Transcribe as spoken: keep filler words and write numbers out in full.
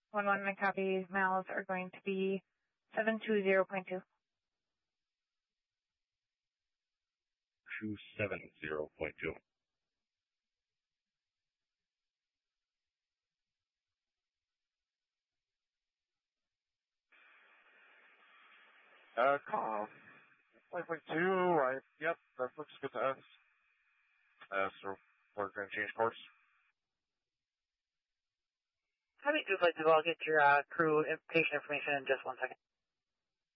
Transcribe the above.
one one, my copy. Miles are going to be seven two zero point two. two seven zero point two. Uh, call. one point two, right? Yep, that looks good to us. Uh, so we're going to change course. Copy two flight two, I'll get your uh, crew patient information in just one second.